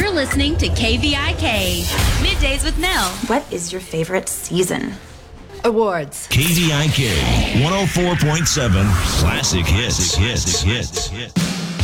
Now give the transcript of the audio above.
You're listening to KVIK, Middays with Mel. What is your favorite season? Awards. KVIK 104.7 Classic Hits.